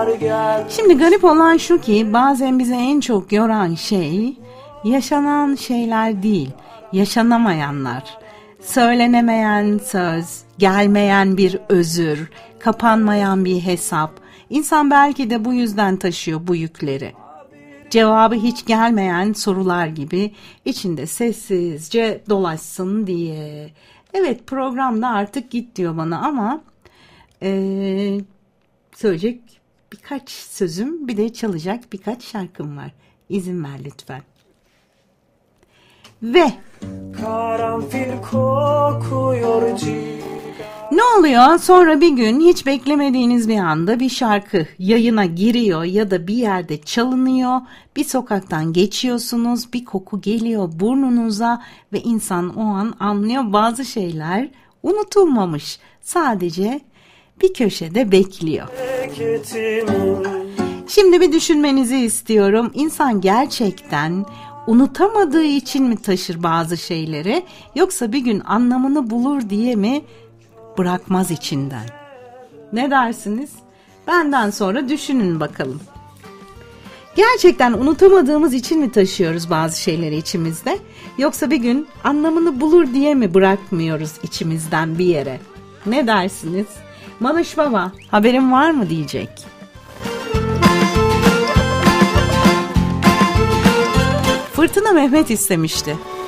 Şimdi garip olan şu ki bazen bize en çok yoran şey yaşanan şeyler değil, yaşanamayanlar. Söylenemeyen söz, gelmeyen bir özür, kapanmayan bir hesap. İnsan belki de bu yüzden taşıyor bu yükleri. Cevabı hiç gelmeyen sorular gibi içinde sessizce dolaşsın diye. Evet, programda artık git diyor bana ama söyleyecek birkaç sözüm, bir de çalacak birkaç şarkım var. İzin ver lütfen. Ve karanfil kokuyor. Ne oluyor? Sonra bir gün hiç beklemediğiniz bir anda bir şarkı yayına giriyor ya da bir yerde çalınıyor. Bir sokaktan geçiyorsunuz, bir koku geliyor burnunuza ve insan o an anlıyor bazı şeyler unutulmamış. Sadece bir köşede bekliyor. Şimdi bir düşünmenizi istiyorum. İnsan gerçekten unutamadığı için mi taşır bazı şeyleri, yoksa bir gün anlamını bulur diye mi bırakmaz içinden? Ne dersiniz? Benden sonra düşünün bakalım. Gerçekten unutamadığımız için mi taşıyoruz bazı şeyleri içimizde, yoksa bir gün anlamını bulur diye mi bırakmıyoruz içimizden bir yere? Ne dersiniz? Manuş Baba, haberin var mı diyecek. Fırtına Mehmet istemişti.